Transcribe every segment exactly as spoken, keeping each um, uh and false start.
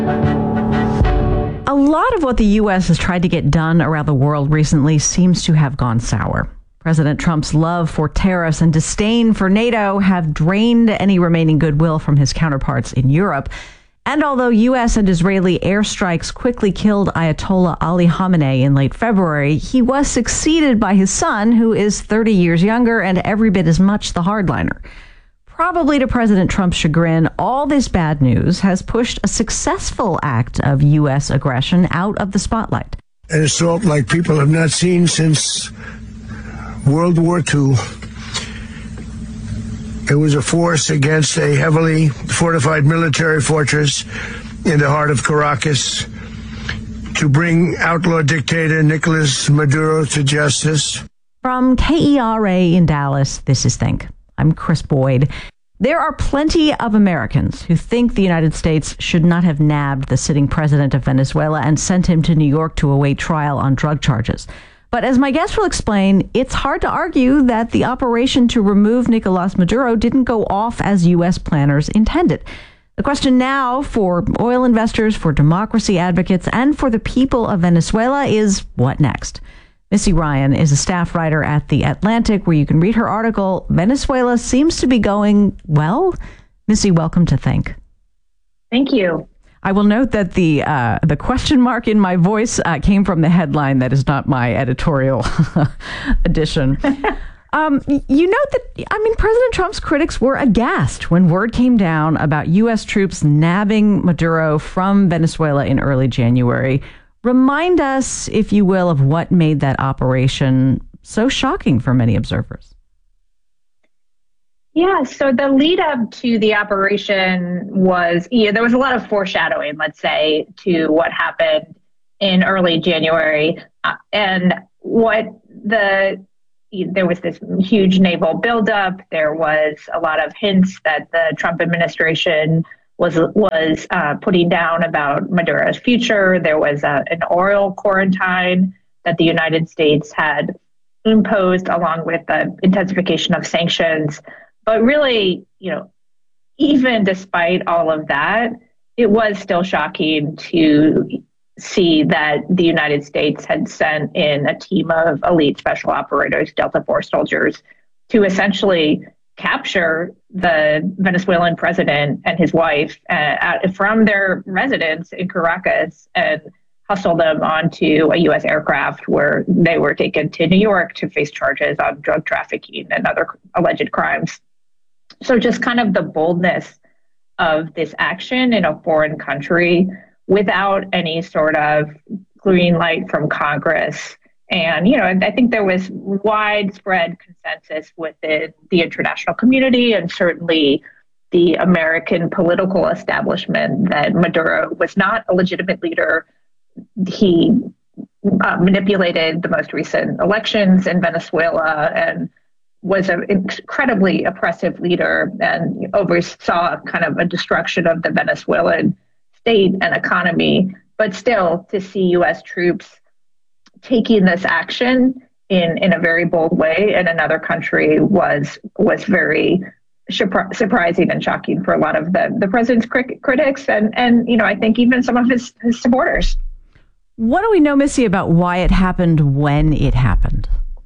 A lot of what the U S has tried to get done around the world recently seems to have gone sour. President Trump's love for tariffs and disdain for NATO have drained any remaining goodwill from his counterparts in Europe. And although U S and Israeli airstrikes quickly killed Ayatollah Ali Khamenei in late February, he was succeeded by his son, who is thirty years younger and every bit as much the hardliner. Probably to President Trump's chagrin, all this bad news has pushed a successful act of U S aggression out of the spotlight. An assault like people have not seen since World War Two. It was a force against a heavily fortified military fortress in the heart of Caracas to bring outlaw dictator Nicolas Maduro to justice. From K E R A in Dallas, this is Think. I'm Chris Boyd. There are plenty of Americans who think the United States should not have nabbed the sitting president of Venezuela and sent him to New York to await trial on drug charges. But as my guest will explain, it's hard to argue that the operation to remove Nicolas Maduro didn't go off as U S planners intended. The question now for oil investors, for democracy advocates, and for the people of Venezuela is, what next? Missy Ryan is a staff writer at The Atlantic, where you can read her article, Venezuela Seems to Be Going Well. Missy, welcome to Think. Thank you. I will note that the uh, the question mark in my voice uh, came from the headline. That is not my editorial addition. um, you note that, I mean, President Trump's critics were aghast when word came down about U S troops nabbing Maduro from Venezuela in early January. Remind us, if you will, of what made that operation so shocking for many observers. Yeah, so the lead up to the operation was, yeah, there was a lot of foreshadowing, let's say, to what happened in early January. Uh, and what the, there was this huge naval buildup. There was a lot of hints that the Trump administration was was uh, putting down about Maduro's future. There was a, an oil quarantine that the United States had imposed along with the intensification of sanctions. But really, you know, even despite all of that, it was still shocking to see that the United States had sent in a team of elite special operators, Delta Force soldiers, to essentially capture the Venezuelan president and his wife uh, from their residence in Caracas and hustle them onto a U S aircraft where they were taken to New York to face charges on drug trafficking and other alleged crimes. So just kind of the boldness of this action in a foreign country without any sort of green light from Congress. And, you know, I think there was widespread consensus within the international community and certainly the American political establishment that Maduro was not a legitimate leader. He uh, manipulated the most recent elections in Venezuela and was an incredibly oppressive leader and oversaw kind of a destruction of the Venezuelan state and economy. But still, to see U S troops taking this action in, in a very bold way in another country was was very surpri- surprising and shocking for a lot of the, the president's crit- critics and, and, you know, I think even some of his, his supporters. What do we know, Missy, about why it happened when it happened?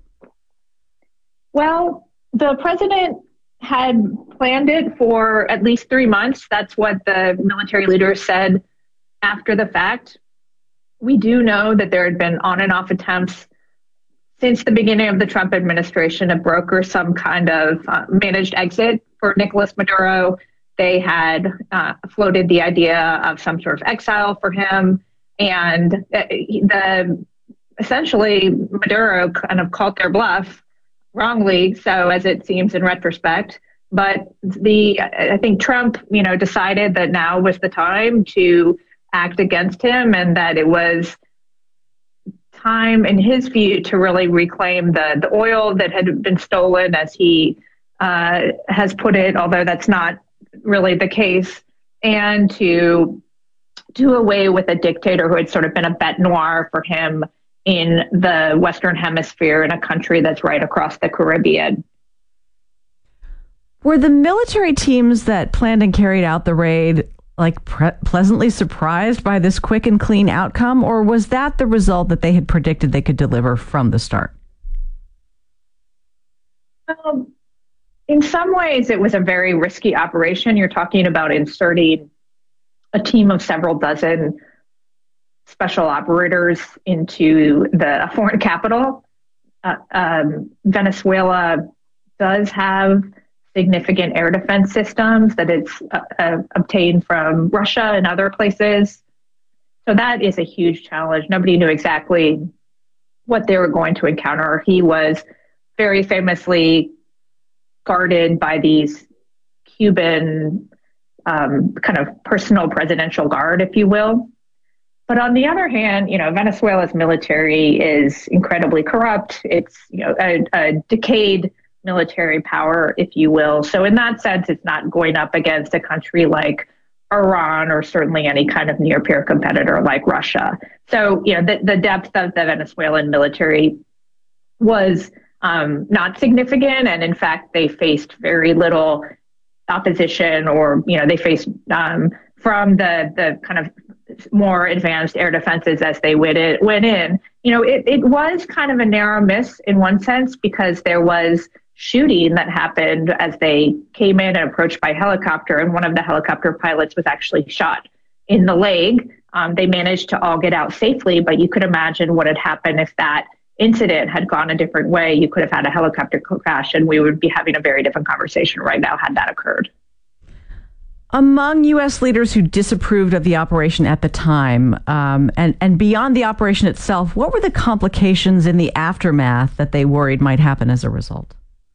Well, the president had planned it for at least three months. That's what the military leaders said after the fact. We do know that there had been on and off attempts since the beginning of the Trump administration to broker some kind of uh, managed exit for Nicolas Maduro. They had uh, floated the idea of some sort of exile for him. And the essentially Maduro kind of called their bluff, wrongly so, as it seems in retrospect. But the I think Trump, you know, decided that now was the time to act against him and that it was time, in his view, to really reclaim the, the oil that had been stolen, as he uh, has put it, although that's not really the case, and to do away with a dictator who had sort of been a bête noire for him in the Western Hemisphere, in a country that's right across the Caribbean. Were the military teams that planned and carried out the raid like pre- pleasantly surprised by this quick and clean outcome, or was that the result that they had predicted they could deliver from the start? Um, in some ways, it was a very risky operation. You're talking about inserting a team of several dozen special operators into the foreign capital. Uh, um, Venezuela does have significant air defense systems that it's uh, uh, obtained from Russia and other places. So that is a huge challenge. Nobody knew exactly what they were going to encounter. He was very famously guarded by these Cuban um, kind of personal presidential guard, if you will. But on the other hand, you know, Venezuela's military is incredibly corrupt. It's, you know, a, a decayed military power, if you will. So in that sense, it's not going up against a country like Iran or certainly any kind of near peer competitor like Russia. So, you know, the, the depth of the Venezuelan military was um, not significant. And in fact, they faced very little opposition, or, you know, they faced um, from the, the kind of more advanced air defenses as they went in. Went in. You know, it, it was kind of a narrow miss in one sense, because there was shooting that happened as they came in and approached by helicopter, and one of the helicopter pilots was actually shot in the leg. Um, they managed to all get out safely, but you could imagine what had happened if that incident had gone a different way. You could have had a helicopter crash, and we would be having a very different conversation right now had that occurred. Among U S leaders who disapproved of the operation at the time, um, and, and beyond the operation itself, what were the complications in the aftermath that they worried might happen as a result?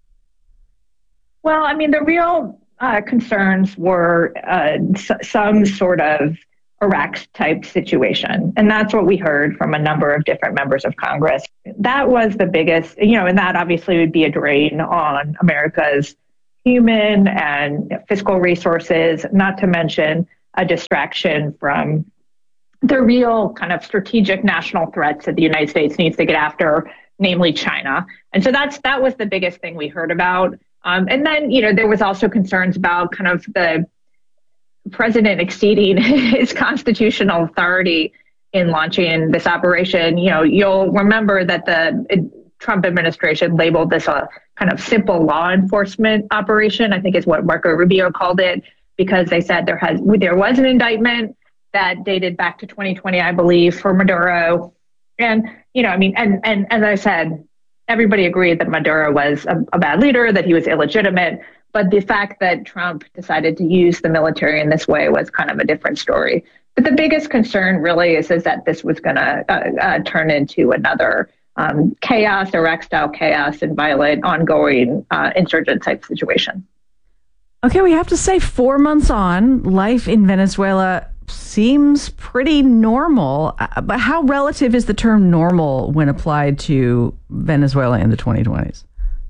Well, I mean, the real uh, concerns were uh, s- some sort of Iraq-type situation. And that's what we heard from a number of different members of Congress. That was the biggest, you know, and that obviously would be a drain on America's human and fiscal resources, not to mention a distraction from the real kind of strategic national threats that the United States needs to get after, namely China. And so that's that was the biggest thing we heard about. Um, and then, you know, there was also concerns about kind of the president exceeding his constitutional authority in launching this operation. You know, you'll remember that the Trump administration labeled this a kind of simple law enforcement operation, I think is what Marco Rubio called it, because they said there has there was an indictment that dated back to twenty twenty, I believe, for Maduro. And, you know, I mean, and, and as I said, everybody agreed that Maduro was a, a bad leader, that he was illegitimate. But the fact that Trump decided to use the military in this way was kind of a different story. But the biggest concern really is, is that this was going to uh, uh, turn into another um, chaos, Iraq-style chaos, and violent, ongoing uh, insurgent-type situation. Okay, we have to say, four months on, life in Venezuela seems pretty normal. Uh, but how relative is the term normal when applied to Venezuela in the twenty twenties?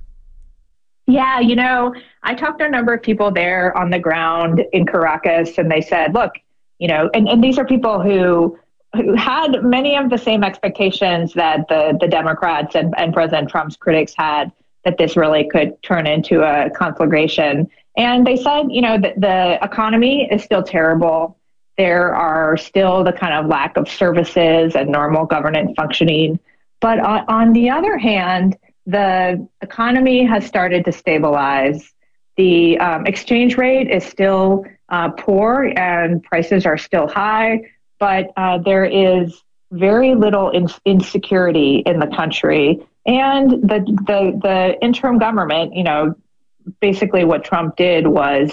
Yeah, you know, I talked to a number of people there on the ground in Caracas, and they said, look, you know, and, and these are people who who had many of the same expectations that the, the Democrats and, and President Trump's critics had, that this really could turn into a conflagration. And they said, you know, that the economy is still terrible. There are still the kind of lack of services and normal government functioning. But on, on the other hand, the economy has started to stabilize. The um, exchange rate is still uh, poor and prices are still high, but uh, there is very little in- insecurity in the country. And the, the the interim government, you know, basically what Trump did was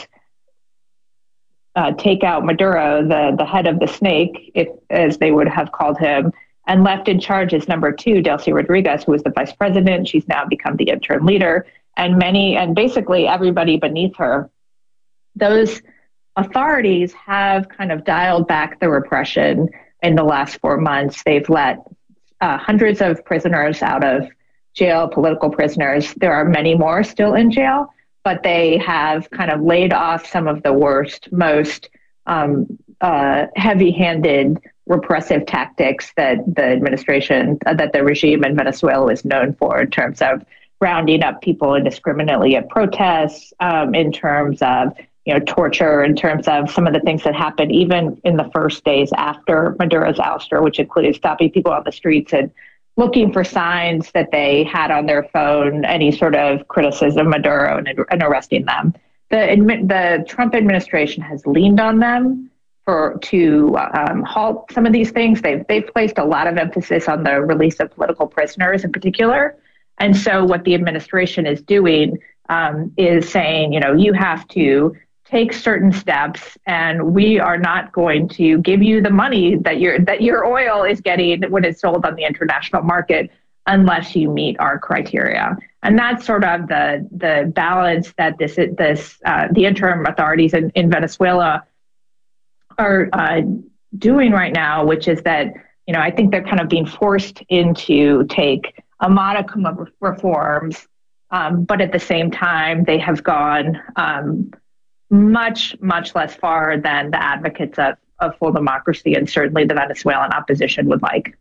uh, take out Maduro, the, the head of the snake, if, as they would have called him, and left in charge as number two, Delcy Rodriguez, who was the vice president. She's now become the interim leader, and many, and basically everybody beneath her. Those authorities have kind of dialed back the repression in the last four months. They've let uh, hundreds of prisoners out of jail, political prisoners. There are many more still in jail, but they have kind of laid off some of the worst, most um, uh, heavy-handed repressive tactics that the administration, uh, that the regime in Venezuela is known for, in terms of rounding up people indiscriminately at protests, um, in terms of, you know, torture in terms of some of the things that happened even in the first days after Maduro's ouster, which included stopping people on the streets and looking for signs that they had on their phone, any sort of criticism of Maduro, and, and arresting them. The, the Trump administration has leaned on them for to um, halt some of these things. They've, they've placed a lot of emphasis on the release of political prisoners in particular. And so what the administration is doing um, is saying, you know, you have to take certain steps, and we are not going to give you the money that your that your oil is getting when it's sold on the international market unless you meet our criteria. And that's sort of the the balance that this this uh, the interim authorities in, in Venezuela are uh, doing right now, which is that, you know, I think they're kind of being forced into take a modicum of reforms, um, but at the same time they have gone um, much, much less far than the advocates of, of full democracy and certainly the Venezuelan opposition would like.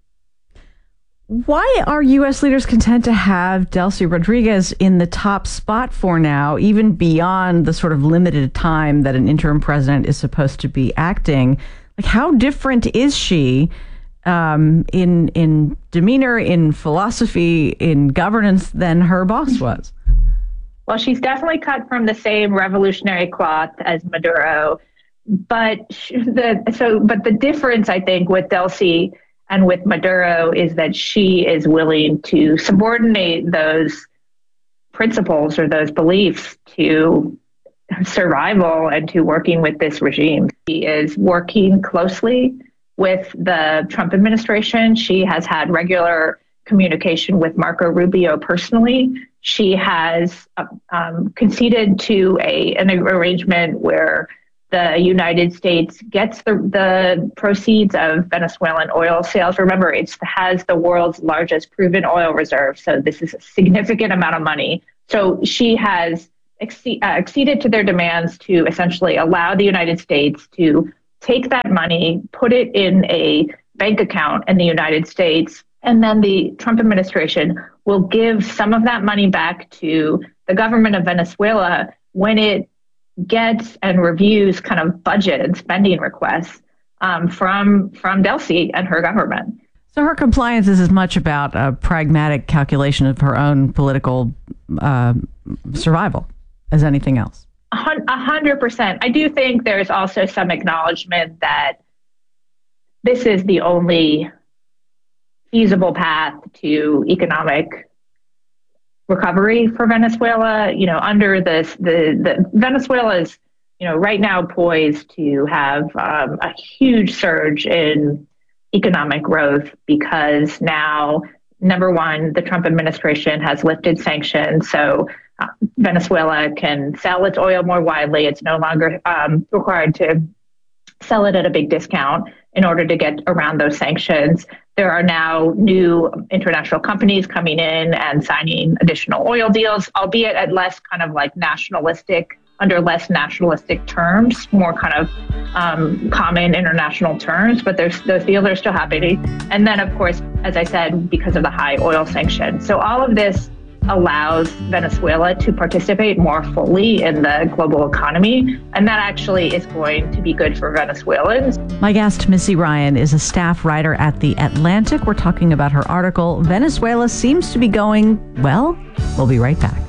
Why are U S leaders content to have Delcy Rodriguez in the top spot for now, even beyond the sort of limited time that an interim president is supposed to be acting? Like, how different is she um, in in demeanor, in philosophy, in governance than her boss was? Well, she's definitely cut from the same revolutionary cloth as Maduro, but the so but the difference, I think, with Delcy and with Maduro is that she is willing to subordinate those principles or those beliefs to survival and to working with this regime. She is working closely with the Trump administration. She has had regular communication with Marco Rubio personally. She has um, conceded to a an arrangement where the United States gets the, the proceeds of Venezuelan oil sales. Remember, it has the world's largest proven oil reserve, so this is a significant amount of money. So she has exce- uh, acceded to their demands to essentially allow the United States to take that money, put it in a bank account in the United States, and then the Trump administration will give some of that money back to the government of Venezuela when it gets and reviews kind of budget and spending requests um, from from Delcy and her government. So her compliance is as much about a pragmatic calculation of her own political uh, survival as anything else. A hundred percent. I do think there's also some acknowledgement that this is the only feasible path to economic recovery for Venezuela. You know, under this, the, the Venezuela is, you know, right now poised to have um, a huge surge in economic growth because now, number one, the Trump administration has lifted sanctions. So uh, Venezuela can sell its oil more widely. It's no longer um, required to sell it at a big discount in order to get around those sanctions. There are now new international companies coming in and signing additional oil deals, albeit at less kind of like nationalistic, under less nationalistic terms, more kind of um, common international terms, but there's, those deals are still happening. And then, of course, as I said, because of the high oil sanctions. So all of this allows Venezuela to participate more fully in the global economy. And that actually is going to be good for Venezuelans. My guest, Missy Ryan, is a staff writer at The Atlantic. We're talking about her article, Venezuela Seems to Be Going Well. We'll be right back.